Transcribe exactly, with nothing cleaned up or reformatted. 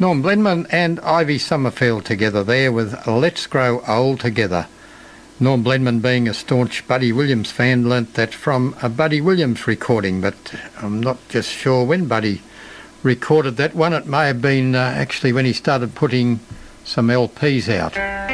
Norm Blenman and Ivy Summerfield together there with Let's Grow Old Together. Norm Blenman, being a staunch Buddy Williams fan, learnt that from a Buddy Williams recording, but I'm not just sure when Buddy recorded that one. It may have been uh, actually when he started putting some L Ps out.